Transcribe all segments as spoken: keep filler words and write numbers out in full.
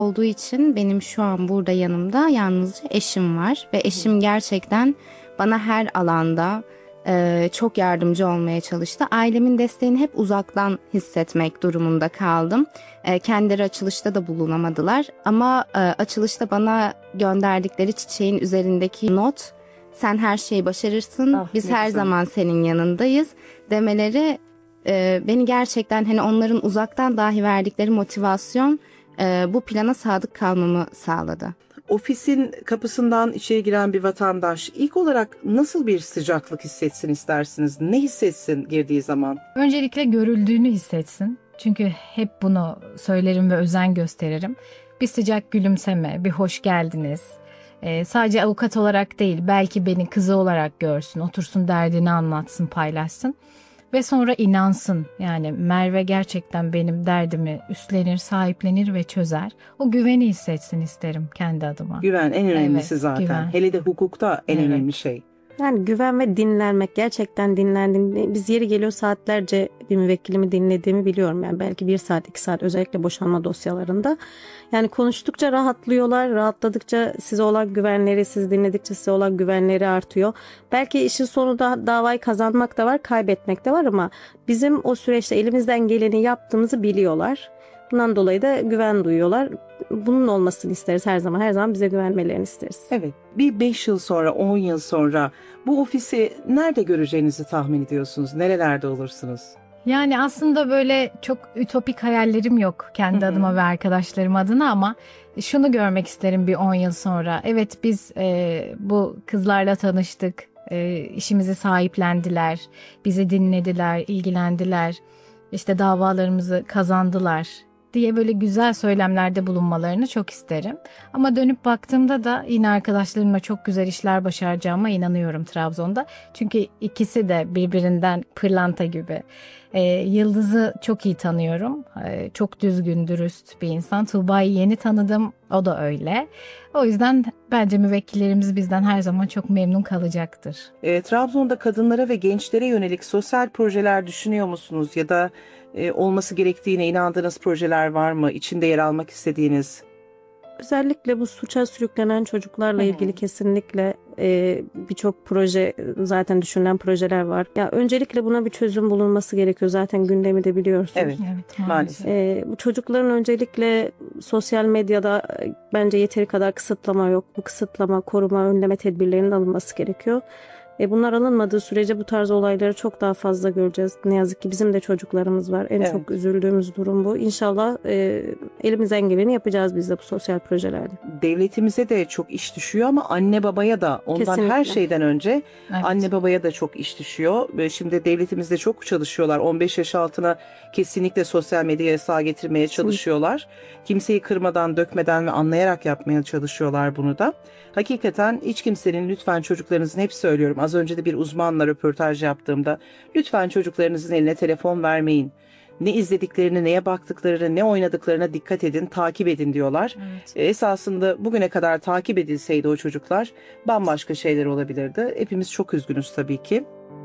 olduğu için benim şu an burada yanımda yalnızca eşim var ve eşim gerçekten bana her alanda e, çok yardımcı olmaya çalıştı. Ailemin desteğini hep uzaktan hissetmek durumunda kaldım. E, kendileri açılışta da bulunamadılar ama e, açılışta bana gönderdikleri çiçeğin üzerindeki not, sen her şeyi başarırsın, Ah, biz ne her güzel. zaman senin yanındayız demeleri e, beni gerçekten hani onların uzaktan dahi verdikleri motivasyon e, bu plana sadık kalmamı sağladı. Ofisin kapısından içeri giren bir vatandaş ilk olarak nasıl bir sıcaklık hissetsin istersiniz? Ne hissetsin girdiği zaman? Öncelikle görüldüğünü hissetsin. Çünkü hep bunu söylerim ve özen gösteririm. Bir sıcak gülümseme, bir hoş geldiniz. Ee, sadece avukat olarak değil, belki beni kızı olarak görsün, otursun derdini anlatsın, paylaşsın. Ve sonra inansın. Yani Merve gerçekten benim derdimi üstlenir, sahiplenir ve çözer. O güveni hissetsin isterim kendi adıma. Güven en önemlisi Evet, zaten. güven. Hele de hukukta en Evet. önemli şey. Yani güven ve dinlenmek, gerçekten dinlendiğinde biz yeri geliyor saatlerce bir müvekkilimi dinlediğimi biliyorum. Yani belki bir saat iki saat, özellikle boşanma dosyalarında. Yani konuştukça rahatlıyorlar, rahatladıkça size olan güvenleri, siz dinledikçe size olan güvenleri artıyor. Belki işin sonunda davayı kazanmak da var, kaybetmek de var ama bizim o süreçte elimizden geleni yaptığımızı biliyorlar. Bundan dolayı da güven duyuyorlar. Bunun olmasını isteriz her zaman. Her zaman bize güvenmelerini isteriz. Evet. Bir beş yıl sonra, on yıl sonra bu ofisi nerede göreceğinizi tahmin ediyorsunuz? Nerelerde olursunuz? Yani aslında böyle çok ütopik hayallerim yok kendi Hı hı. adıma ve arkadaşlarım adına ama şunu görmek isterim bir on yıl sonra. Evet, biz e, bu kızlarla tanıştık, e, işimizi sahiplendiler, bizi dinlediler, ilgilendiler, işte davalarımızı kazandılar diye böyle güzel söylemlerde bulunmalarını çok isterim. Ama dönüp baktığımda da yine arkadaşlarımla çok güzel işler başaracağıma inanıyorum Trabzon'da. Çünkü ikisi de birbirinden pırlanta gibi. Ee, Yıldız'ı çok iyi tanıyorum. Ee, çok düzgün, dürüst bir insan. Tuğba'yı yeni tanıdım. O da öyle. O yüzden bence müvekkillerimiz bizden her zaman çok memnun kalacaktır. E, Trabzon'da kadınlara ve gençlere yönelik sosyal projeler düşünüyor musunuz? Ya da e, olması gerektiğine inandığınız projeler var mı? İçinde yer almak istediğiniz? Özellikle bu suça sürüklenen çocuklarla Hı hı. ilgili kesinlikle e, birçok proje, zaten düşünülen projeler var. Ya öncelikle buna bir çözüm bulunması gerekiyor. Zaten gündemi de biliyorsunuz. Evet. Evet, Maalesef. E, bu çocukların öncelikle sosyal medyada e, bence yeteri kadar kısıtlama yok. Bu kısıtlama, koruma, önleme tedbirlerinin alınması gerekiyor. E, bunlar alınmadığı sürece bu tarz olayları çok daha fazla göreceğiz. Ne yazık ki bizim de çocuklarımız var. En Evet. çok üzüldüğümüz durum bu. İnşallah e, elimizden geleni yapacağız biz de bu sosyal projelerde. Devletimize de çok iş düşüyor ama anne babaya da ondan Kesinlikle. her şeyden önce Evet. anne babaya da çok iş düşüyor. Ve şimdi devletimizde çok çalışıyorlar. on beş yaş altına kesinlikle sosyal medya yasağı getirmeye çalışıyorlar. Kimseyi kırmadan, dökmeden ve anlayarak yapmaya çalışıyorlar bunu da. Hakikaten hiç kimsenin, lütfen çocuklarınızın, hep söylüyorum. Az önce de bir uzmanla röportaj yaptığımda lütfen çocuklarınızın eline telefon vermeyin. Ne izlediklerini, neye baktıklarını, ne oynadıklarına dikkat edin, takip edin diyorlar. Evet. E, Esasında bugüne kadar takip edilseydi o çocuklar bambaşka şeyler olabilirdi. Hepimiz çok üzgünüz tabii ki.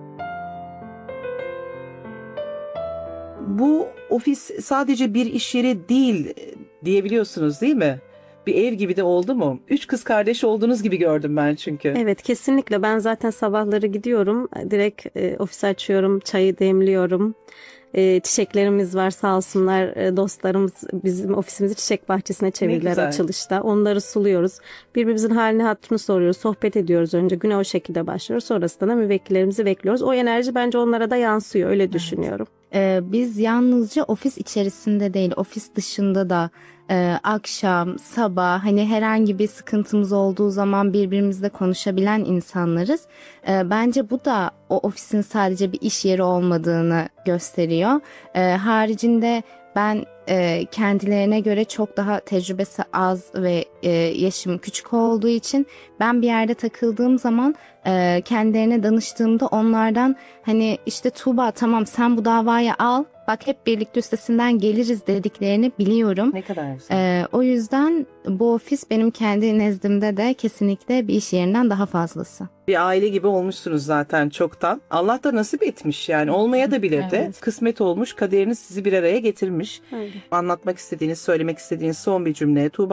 Bu ofis sadece bir iş yeri değil e, diyebiliyorsunuz değil mi? Bir ev gibi de oldu mu? Üç kız kardeş olduğunuz gibi gördüm ben çünkü. Evet, kesinlikle. Ben zaten sabahları gidiyorum. Direkt e, ofisi açıyorum, çayı demliyorum. E, çiçeklerimiz var, sağ olsunlar e, dostlarımız bizim ofisimizi çiçek bahçesine çevirdiler güzel. açılışta. Onları suluyoruz. Birbirimizin halini hatırını soruyoruz, sohbet ediyoruz önce. Güne o şekilde başlıyoruz. Sonrasında da müvekkillerimizi bekliyoruz. O enerji bence onlara da yansıyor, öyle düşünüyorum. Ee, biz yalnızca ofis içerisinde değil, ofis dışında da e, akşam, sabah hani herhangi bir sıkıntımız olduğu zaman birbirimizle konuşabilen insanlarız. Ee, bence bu da o ofisin sadece bir iş yeri olmadığını gösteriyor. Ee, haricinde ben e, kendilerine göre çok daha tecrübesi az ve e, yaşım küçük olduğu için ben bir yerde takıldığım zaman e, kendilerine danıştığımda onlardan hani işte Tuğba tamam sen bu davayı al, bak hep birlikte üstesinden geliriz dediklerini biliyorum. Ne kadar güzel. E, o yüzden bu ofis benim kendi nezdimde de kesinlikle bir iş yerinden daha fazlası. Bir aile gibi olmuşsunuz zaten çoktan. Allah da nasip etmiş yani, olmaya da bilirdi. Evet. Kısmet olmuş, kaderiniz sizi bir araya getirmiş. Öyle. Anlatmak istediğiniz, söylemek istediğiniz son bir cümle Tuğba